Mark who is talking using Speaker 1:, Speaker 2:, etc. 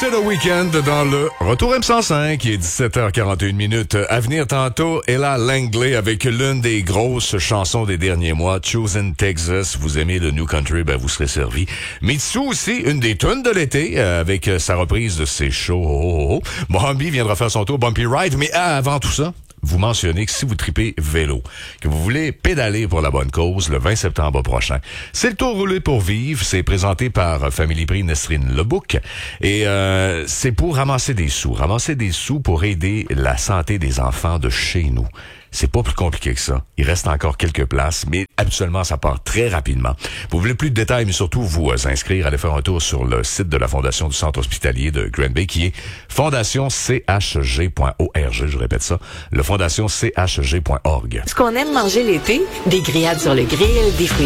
Speaker 1: C'est le week-end dans le Retour M105, qui est 17h41 minutes. À venir tantôt, Ella Langley avec l'une des grosses chansons des derniers mois, Choosing Texas. Vous aimez le New Country, ben vous serez servi. Mitsu aussi, une des tunes de l'été, avec sa reprise de ses shows. Mohambi viendra faire son tour Bumpy Ride, mais avant tout ça, vous mentionnez que si vous tripez vélo, que vous voulez pédaler pour la bonne cause le 20 septembre prochain, c'est le Tour roulé pour vivre. C'est présenté par Family Prix Nesrine Lebouc et c'est pour ramasser des sous pour aider la santé des enfants de chez nous. C'est pas plus compliqué que ça. Il reste encore quelques places, mais habituellement, ça part très rapidement. Vous voulez plus de détails, mais surtout vous inscrire, allez faire un tour sur le site de la Fondation du Centre hospitalier de Green Bay, qui est fondationchg.org. Je répète ça, le fondationchg.org.
Speaker 2: Ce qu'on aime manger l'été, des grillades sur le grill, des fruits